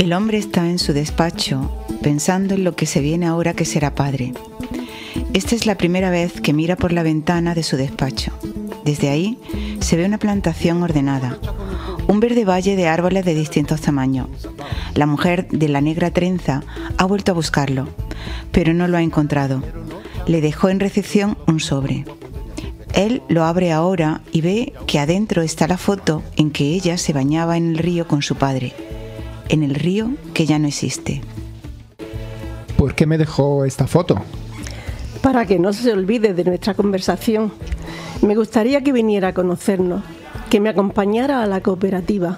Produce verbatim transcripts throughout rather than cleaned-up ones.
El hombre está en su despacho, pensando en lo que se viene ahora que será padre. Esta es la primera vez que mira por la ventana de su despacho. Desde ahí se ve una plantación ordenada, un verde valle de árboles de distintos tamaños. La mujer de la negra trenza ha vuelto a buscarlo, pero no lo ha encontrado. Le dejó en recepción un sobre. Él lo abre ahora y ve que adentro está la foto en que ella se bañaba en el río con su padre, en el río que ya no existe. ¿Por qué me dejó esta foto? Para que no se olvide de nuestra conversación. Me gustaría que viniera a conocernos, que me acompañara a la cooperativa.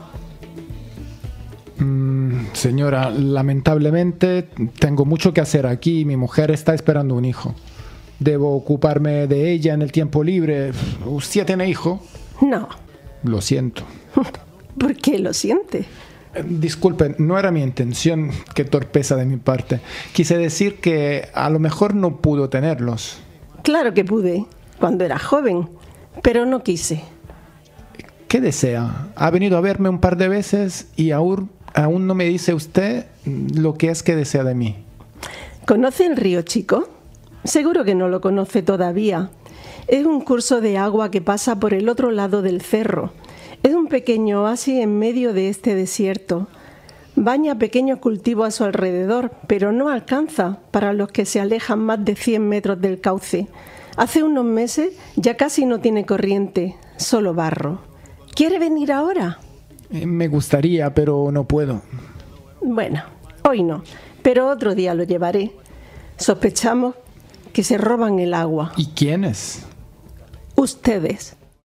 Mm, señora, lamentablemente tengo mucho que hacer aquí y mi mujer está esperando un hijo. Debo ocuparme de ella en el tiempo libre. ¿Usted tiene hijo? No. Lo siento. ¿Por qué lo siente? Disculpen, no era mi intención. Qué torpeza de mi parte. Quise decir que a lo mejor no pudo tenerlos. Claro que pude, cuando era joven, pero no quise. ¿Qué desea? Ha venido a verme un par de veces y aún, aún no me dice usted lo que es que desea de mí. ¿Conoce el río Chico? Seguro que no lo conoce todavía. Es un curso de agua que pasa por el otro lado del cerro. Es un pequeño oasis en medio de este desierto. Baña pequeños cultivos a su alrededor, pero no alcanza para los que se alejan más de cien metros del cauce. Hace unos meses ya casi no tiene corriente, solo barro. ¿Quiere venir ahora? Me gustaría, pero no puedo. Bueno, hoy no, pero otro día lo llevaré. Sospechamos que se roban el agua. ¿Y quiénes? Ustedes.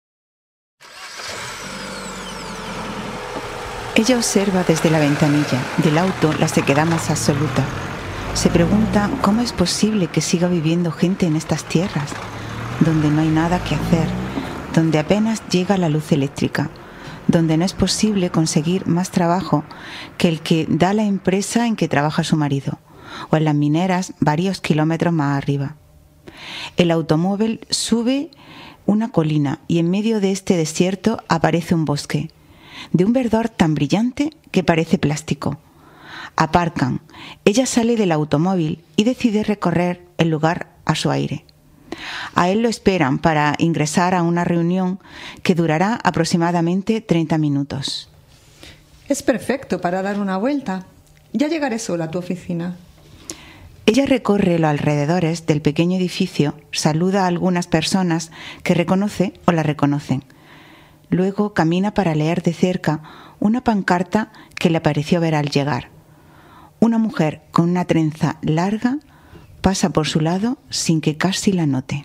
Ella observa desde la ventanilla del auto la sequedad más absoluta. Se pregunta cómo es posible que siga viviendo gente en estas tierras, donde no hay nada que hacer, donde apenas llega la luz eléctrica, donde no es posible conseguir más trabajo que el que da la empresa en que trabaja su marido, o en las mineras varios kilómetros más arriba. El automóvil sube una colina y en medio de este desierto aparece un bosque, de un verdor tan brillante que parece plástico. Aparcan. Ella sale del automóvil y decide recorrer el lugar a su aire. A él lo esperan para ingresar a una reunión que durará aproximadamente treinta minutos. Es perfecto para dar una vuelta. Ya llegaré sola a tu oficina. Ella recorre los alrededores del pequeño edificio, saluda a algunas personas que reconoce o la reconocen. Luego camina para leer de cerca una pancarta que le pareció ver al llegar. Una mujer con una trenza larga pasa por su lado sin que casi la note.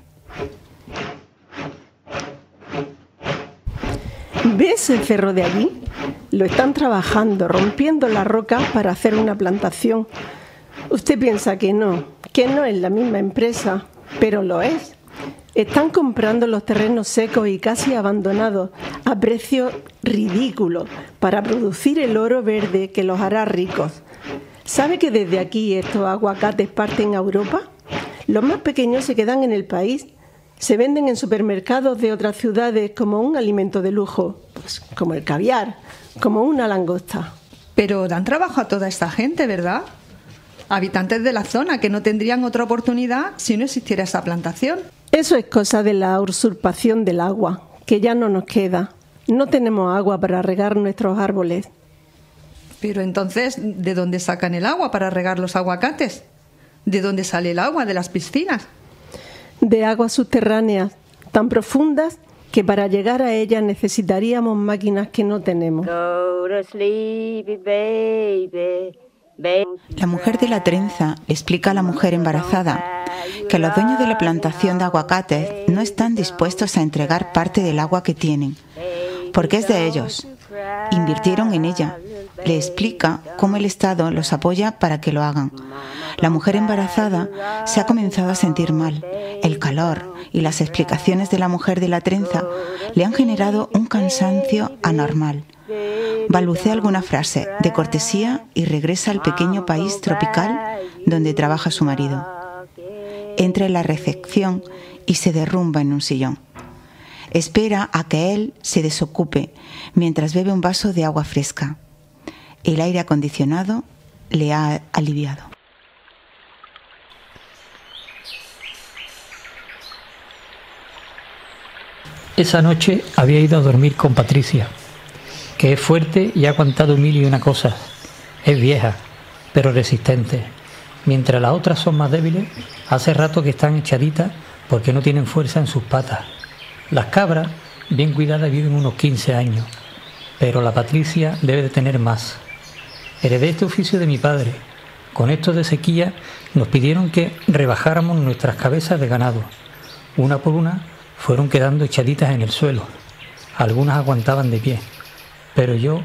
¿Ves el cerro de allí? Lo están trabajando, rompiendo la roca para hacer una plantación. Usted piensa que no, que no es la misma empresa, pero lo es. Están comprando los terrenos secos y casi abandonados a precio ridículo para producir el oro verde que los hará ricos. ¿Sabe que desde aquí estos aguacates parten a Europa? Los más pequeños se quedan en el país. Se venden en supermercados de otras ciudades como un alimento de lujo, pues como el caviar, como una langosta. Pero dan trabajo a toda esta gente, ¿verdad? Habitantes de la zona que no tendrían otra oportunidad si no existiera esa plantación. Eso es cosa de la usurpación del agua, que ya no nos queda. No tenemos agua para regar nuestros árboles. Pero entonces, ¿de dónde sacan el agua para regar los aguacates? ¿De dónde sale el agua de las piscinas? De aguas subterráneas, tan profundas que para llegar a ellas necesitaríamos máquinas que no tenemos. Go to sleep, baby. La mujer de la trenza le explica a la mujer embarazada que los dueños de la plantación de aguacates no están dispuestos a entregar parte del agua que tienen, porque es de ellos. Invirtieron en ella. Le explica cómo el Estado los apoya para que lo hagan. La mujer embarazada se ha comenzado a sentir mal. El calor y las explicaciones de la mujer de la trenza le han generado un cansancio anormal. Balbucea alguna frase de cortesía y regresa al pequeño país tropical donde trabaja su marido. Entra en la recepción y se derrumba en un sillón. Espera a que él se desocupe mientras bebe un vaso de agua fresca. El aire acondicionado le ha aliviado. Esa noche había ido a dormir con Patricia, que es fuerte y ha aguantado mil y una cosas. Es vieja, pero resistente. Mientras las otras son más débiles, hace rato que están echaditas porque no tienen fuerza en sus patas. Las cabras, bien cuidadas, viven unos quince años, pero la Patricia debe de tener más. Heredé este oficio de mi padre. Con esto de sequía nos pidieron que rebajáramos nuestras cabezas de ganado. Una por una fueron quedando echaditas en el suelo. Algunas aguantaban de pie, pero yo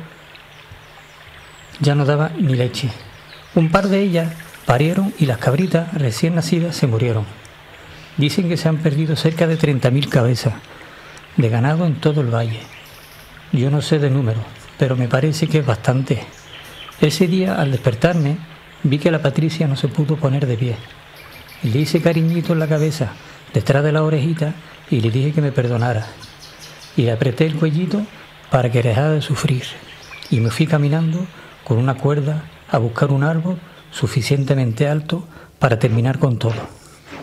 ya no daba ni leche. Un par de ellas parieron y las cabritas recién nacidas se murieron. Dicen que se han perdido cerca de treinta mil cabezas de ganado en todo el valle. Yo no sé de números, pero me parece que es bastante. Ese día, al despertarme, vi que la Patricia no se pudo poner de pie. Le hice cariñito en la cabeza, detrás de la orejita, y le dije que me perdonara. Y le apreté el cuellito para que dejara de sufrir. Y me fui caminando con una cuerda a buscar un árbol suficientemente alto para terminar con todo.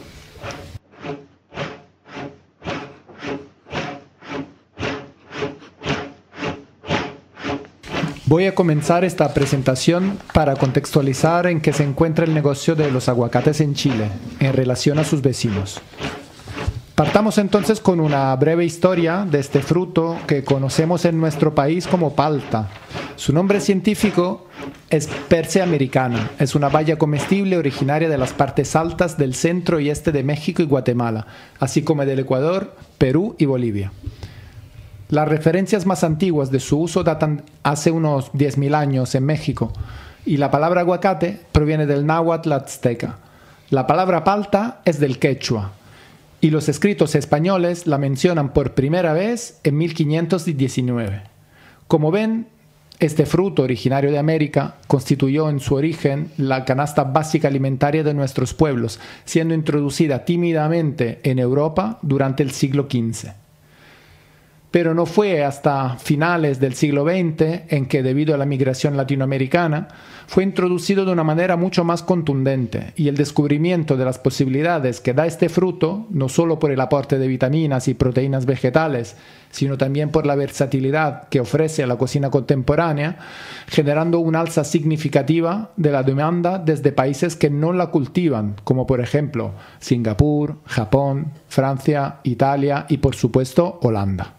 Voy a comenzar esta presentación para contextualizar en qué se encuentra el negocio de los aguacates en Chile en relación a sus vecinos. Partamos entonces con una breve historia de este fruto que conocemos en nuestro país como palta. Su nombre científico es Persea americana. Es una baya comestible originaria de las partes altas del centro y este de México y Guatemala, así como del Ecuador, Perú y Bolivia. Las referencias más antiguas de su uso datan hace unos diez mil años en México, y la palabra aguacate proviene del náhuatl azteca. La palabra palta es del quechua, y los escritos españoles la mencionan por primera vez en mil quinientos diecinueve. Como ven, este fruto originario de América constituyó en su origen la canasta básica alimentaria de nuestros pueblos, siendo introducida tímidamente en Europa durante el siglo quince. Pero no fue hasta finales del siglo veinte en que, debido a la migración latinoamericana, fue introducido de una manera mucho más contundente, y el descubrimiento de las posibilidades que da este fruto, no solo por el aporte de vitaminas y proteínas vegetales, sino también por la versatilidad que ofrece a la cocina contemporánea, generando una alza significativa de la demanda desde países que no la cultivan, como por ejemplo Singapur, Japón, Francia, Italia y por supuesto Holanda.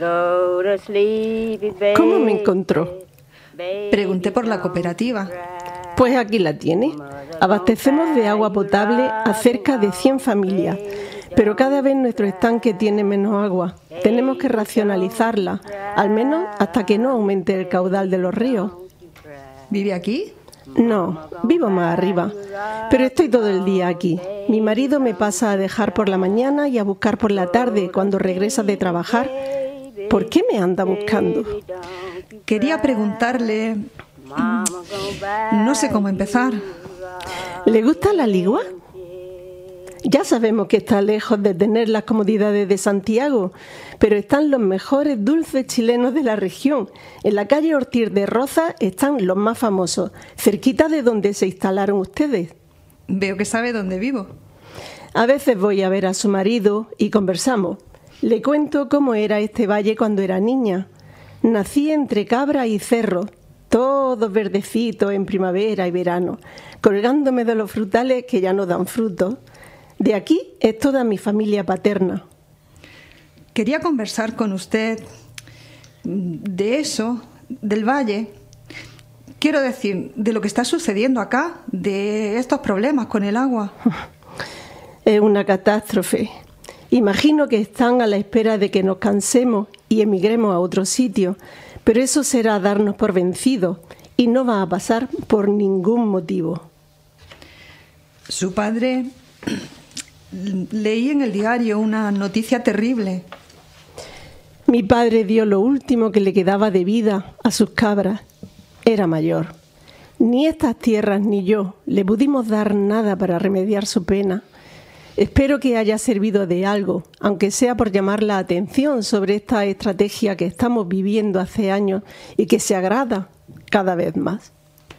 ¿Cómo me encontró? Pregunté por la cooperativa. Pues aquí la tiene. Abastecemos de agua potable a cerca de cien familias, pero cada vez nuestro estanque tiene menos agua. Tenemos que racionalizarla, al menos hasta que no aumente el caudal de los ríos. ¿Vive aquí? No, vivo más arriba, pero estoy todo el día aquí. Mi marido me pasa a dejar por la mañana y a buscar por la tarde cuando regresa de trabajar. ¿Por qué me anda buscando? Quería preguntarle... No sé cómo empezar. ¿Le gusta la ligua? Ya sabemos que está lejos de tener las comodidades de Santiago, pero están los mejores dulces chilenos de la región. En la calle Ortiz de Rozas están los más famosos, cerquita de donde se instalaron ustedes. Veo que sabe dónde vivo. A veces voy a ver a su marido y conversamos. Le cuento cómo era este valle cuando era niña. Nací entre cabra y cerro, todos verdecitos en primavera y verano, colgándome de los frutales que ya no dan frutos. De aquí es toda mi familia paterna. Quería conversar con usted de eso, del valle. Quiero decir, de lo que está sucediendo acá, de estos problemas con el agua. Es una catástrofe. Imagino que están a la espera de que nos cansemos y emigremos a otro sitio, pero eso será darnos por vencidos y no va a pasar por ningún motivo. Su padre... Leí en el diario una noticia terrible. Mi padre dio lo último que le quedaba de vida a sus cabras. Era mayor. Ni estas tierras ni yo le pudimos dar nada para remediar su pena. Espero que haya servido de algo, aunque sea por llamar la atención sobre esta estrategia que estamos viviendo hace años y que se agrada cada vez más.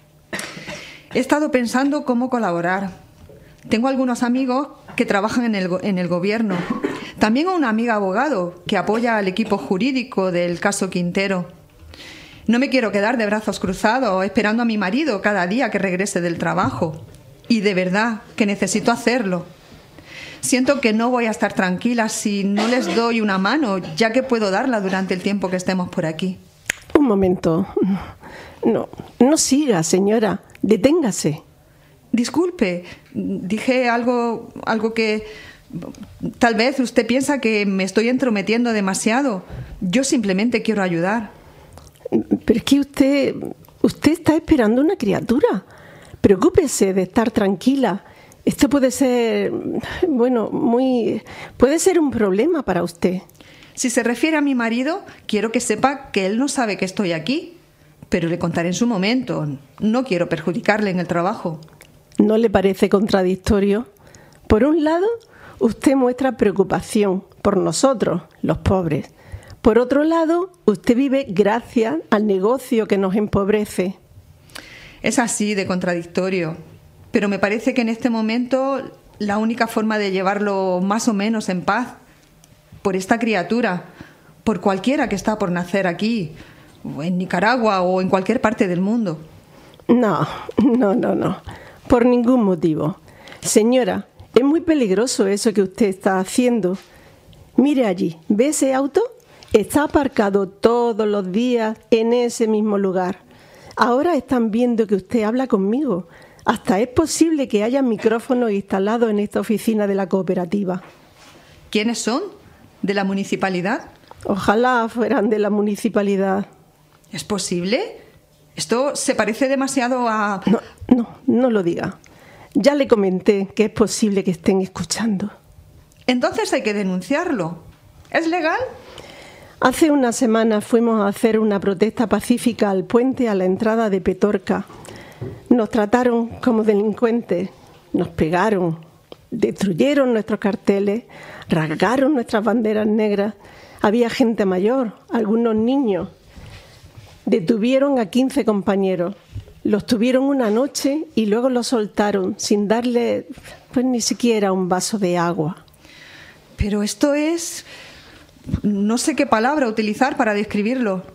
He estado pensando cómo colaborar. Tengo algunos amigos que trabajan en el, en el gobierno. También una amiga abogado que apoya al equipo jurídico del caso Quintero. No me quiero quedar de brazos cruzados esperando a mi marido cada día que regrese del trabajo. Y de verdad que necesito hacerlo. Siento que no voy a estar tranquila si no les doy una mano, ya que puedo darla durante el tiempo que estemos por aquí. Un momento. No, no siga, señora. Deténgase. Disculpe, dije algo, algo que tal vez usted piensa que me estoy entrometiendo demasiado. Yo simplemente quiero ayudar. Pero es que usted, usted está esperando una criatura. Preocúpese de estar tranquila. Esto puede ser, bueno, muy, puede ser un problema para usted. Si se refiere a mi marido, quiero que sepa que él no sabe que estoy aquí, pero le contaré en su momento. No quiero perjudicarle en el trabajo. ¿No le parece contradictorio? Por un lado, usted muestra preocupación por nosotros, los pobres. Por otro lado, usted vive gracias al negocio que nos empobrece. Es así de contradictorio, pero me parece que en este momento la única forma de llevarlo más o menos en paz, por esta criatura, por cualquiera que está por nacer aquí, o en Nicaragua o en cualquier parte del mundo. No, no, no, no, por ningún motivo. Señora, es muy peligroso eso que usted está haciendo. Mire allí, ¿ve ese auto? Está aparcado todos los días en ese mismo lugar. Ahora están viendo que usted habla conmigo. Hasta es posible que haya micrófonos instalados en esta oficina de la cooperativa. ¿Quiénes son? ¿De la municipalidad? Ojalá fueran de la municipalidad. ¿Es posible? Esto se parece demasiado a... No, no, no lo diga. Ya le comenté que es posible que estén escuchando. Entonces hay que denunciarlo. ¿Es legal? Hace una semana fuimos a hacer una protesta pacífica al puente a la entrada de Petorca. Nos trataron como delincuentes, nos pegaron, destruyeron nuestros carteles, rasgaron nuestras banderas negras. Había gente mayor, algunos niños. Detuvieron a quince compañeros. Los tuvieron una noche y luego los soltaron sin darle pues ni siquiera un vaso de agua. Pero esto es... no sé qué palabra utilizar para describirlo.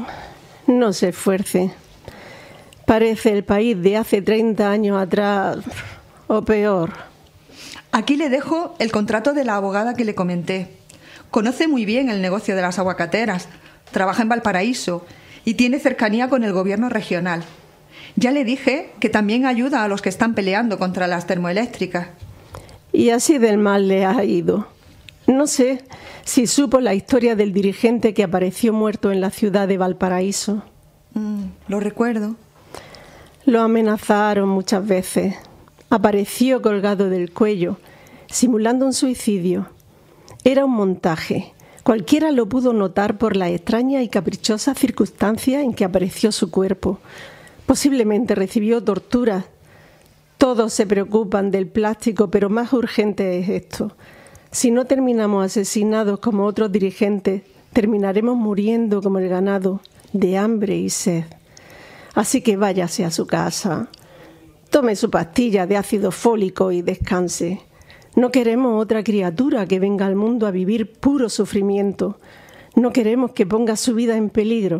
No se esfuerce. Parece el país de hace treinta años atrás, o peor. Aquí le dejo el contrato de la abogada que le comenté. Conoce muy bien el negocio de las aguacateras, trabaja en Valparaíso y tiene cercanía con el gobierno regional. Ya le dije que también ayuda a los que están peleando contra las termoeléctricas. Y así del mal le ha ido. No sé si supo la historia del dirigente que apareció muerto en la ciudad de Valparaíso. Mm, lo recuerdo. Lo amenazaron muchas veces. Apareció colgado del cuello, simulando un suicidio. Era un montaje. Cualquiera lo pudo notar por la extraña y caprichosa circunstancia en que apareció su cuerpo. Posiblemente recibió torturas. Todos se preocupan del plástico, pero más urgente es esto. Si no terminamos asesinados como otros dirigentes, terminaremos muriendo como el ganado, de hambre y sed. Así que váyase a su casa, tome su pastilla de ácido fólico y descanse. No queremos otra criatura que venga al mundo a vivir puro sufrimiento. No queremos que ponga su vida en peligro.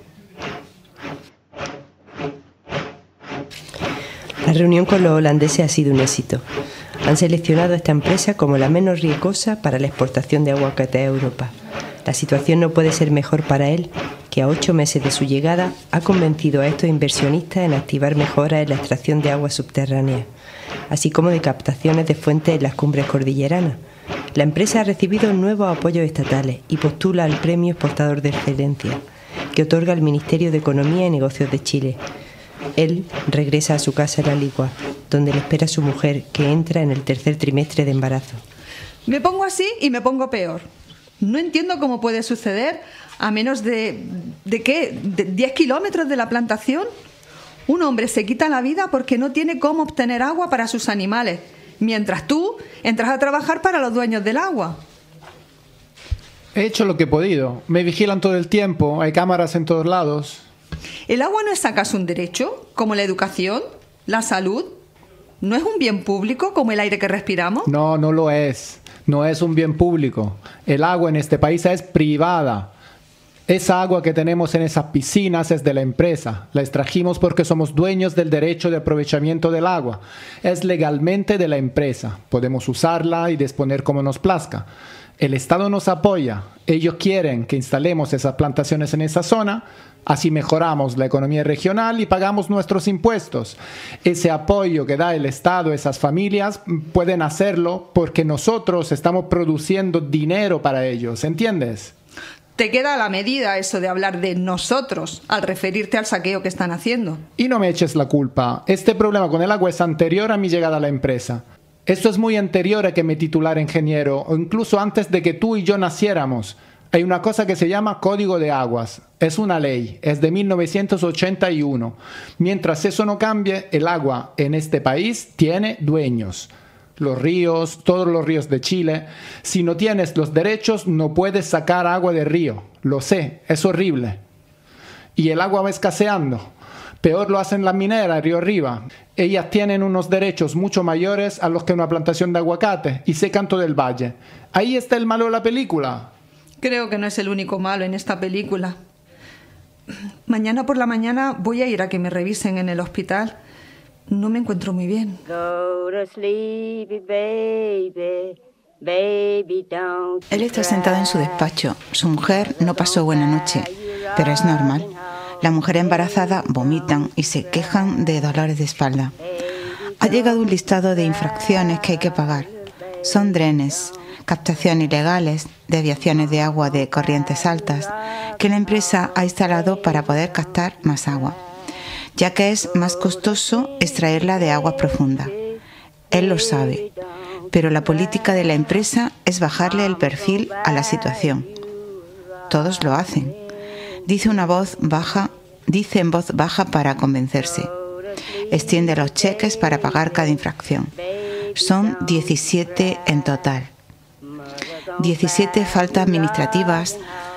La reunión con los holandeses ha sido un éxito. Han seleccionado a esta empresa como la menos riesgosa para la exportación de aguacate a Europa. La situación no puede ser mejor para él, que a ocho meses de su llegada ha convencido a estos inversionistas en activar mejoras en la extracción de aguas subterráneas, así como de captaciones de fuentes en las cumbres cordilleranas. La empresa ha recibido nuevos apoyos estatales y postula al Premio Exportador de Excelencia, que otorga el Ministerio de Economía y Negocios de Chile. Él regresa a su casa en La Ligua, donde le espera su mujer, que entra en el tercer trimestre de embarazo. Me pongo así y me pongo peor. No entiendo cómo puede suceder a menos de... ¿de qué? ¿De diez kilómetros de la plantación? Un hombre se quita la vida porque no tiene cómo obtener agua para sus animales, mientras tú entras a trabajar para los dueños del agua. He hecho lo que he podido. Me vigilan todo el tiempo, hay cámaras en todos lados. ¿El agua no es acaso un derecho, como la educación, la salud? ¿No es un bien público, como el aire que respiramos? No, no lo es. No es un bien público. El agua en este país es privada. Esa agua que tenemos en esas piscinas es de la empresa. La extrajimos porque somos dueños del derecho de aprovechamiento del agua. Es legalmente de la empresa. Podemos usarla y disponer como nos plazca. El Estado nos apoya. Ellos quieren que instalemos esas plantaciones en esa zona. Así mejoramos la economía regional y pagamos nuestros impuestos. Ese apoyo que da el Estado a esas familias pueden hacerlo porque nosotros estamos produciendo dinero para ellos. ¿Entiendes? Te queda a la medida eso de hablar de nosotros al referirte al saqueo que están haciendo. Y no me eches la culpa. Este problema con el agua es anterior a mi llegada a la empresa. Esto es muy anterior a que me titulara ingeniero, o incluso antes de que tú y yo naciéramos. Hay una cosa que se llama Código de Aguas. Es una ley, es de mil novecientos ochenta y uno. Mientras eso no cambie, el agua en este país tiene dueños. Los ríos, todos los ríos de Chile. Si no tienes los derechos, no puedes sacar agua del río. Lo sé, es horrible. Y el agua va escaseando. Peor lo hacen las mineras, Río Arriba. Ellas tienen unos derechos mucho mayores a los que una plantación de aguacate y secan todo el valle. Ahí está el malo de la película. Creo que no es el único malo en esta película. Mañana por la mañana voy a ir a que me revisen en el hospital. No me encuentro muy bien. Go to sleep, baby. Baby, don't Él está sentado en su despacho. Su mujer no pasó buena noche, pero es normal. La mujer embarazada vomitan y se quejan de dolores de espalda. Ha llegado un listado de infracciones que hay que pagar. Son drenes, captación ilegales, desviaciones de agua de corrientes altas, que la empresa ha instalado para poder captar más agua, ya que es más costoso extraerla de aguas profundas. Él lo sabe, pero la política de la empresa es bajarle el perfil a la situación. Todos lo hacen. Dice una voz baja, dice en voz baja para convencerse. Extiende los cheques para pagar cada infracción. Son diecisiete en total. diecisiete faltas administrativas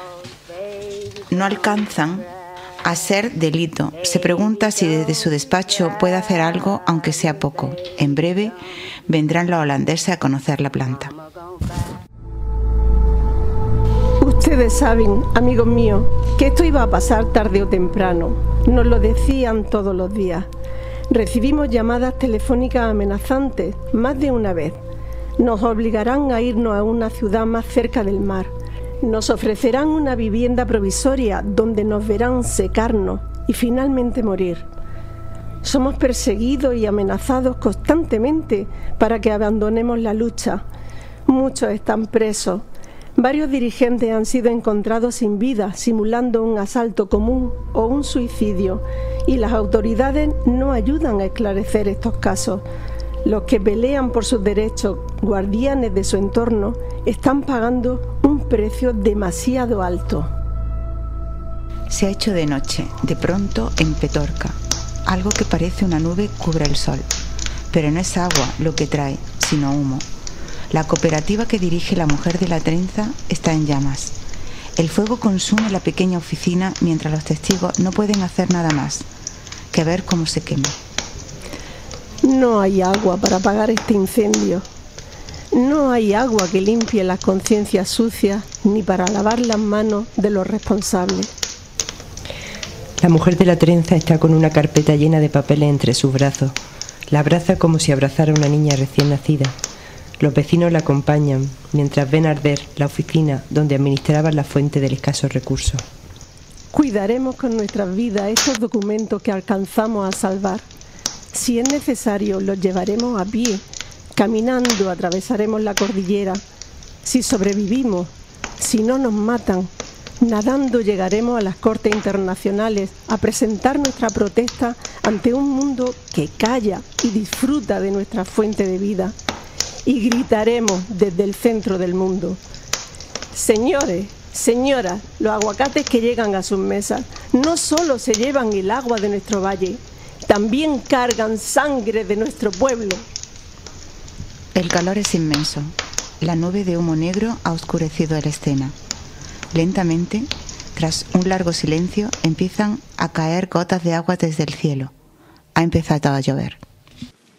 no alcanzan a ser delito. Se pregunta si desde su despacho puede hacer algo, aunque sea poco. En breve vendrán los holandeses a conocer la planta. Ustedes saben, amigos míos, que esto iba a pasar tarde o temprano. Nos lo decían todos los días. Recibimos llamadas telefónicas amenazantes más de una vez. Nos obligarán a irnos a una ciudad más cerca del mar. Nos ofrecerán una vivienda provisoria donde nos verán secarnos y finalmente morir. Somos perseguidos y amenazados constantemente para que abandonemos la lucha. Muchos están presos. Varios dirigentes han sido encontrados sin vida, simulando un asalto común o un suicidio, y las autoridades no ayudan a esclarecer estos casos. Los que pelean por sus derechos, guardianes de su entorno, están pagando un precio demasiado alto. Se ha hecho de noche, de pronto en Petorca. Algo que parece una nube cubre el sol. Pero no es agua lo que trae, sino humo. La cooperativa que dirige la mujer de la trenza está en llamas. El fuego consume la pequeña oficina mientras los testigos no pueden hacer nada más que ver cómo se quema. No hay agua para apagar este incendio. No hay agua que limpie las conciencias sucias ni para lavar las manos de los responsables. La mujer de la trenza está con una carpeta llena de papeles entre sus brazos. La abraza como si abrazara a una niña recién nacida. Los vecinos la acompañan mientras ven arder la oficina donde administraban la fuente del escaso recurso. Cuidaremos con nuestras vidas estos documentos que alcanzamos a salvar. Si es necesario, los llevaremos a pie. Caminando atravesaremos la cordillera. Si sobrevivimos, si no nos matan, nadando llegaremos a las cortes internacionales a presentar nuestra protesta ante un mundo que calla y disfruta de nuestra fuente de vida. Y gritaremos desde el centro del mundo: señores, señoras, los aguacates que llegan a sus mesas no solo se llevan el agua de nuestro valle, también cargan sangre de nuestro pueblo. El calor es inmenso. La nube de humo negro ha oscurecido la escena. Lentamente, Tras un largo silencio, empiezan a caer gotas de agua desde el cielo. Ha empezado a llover.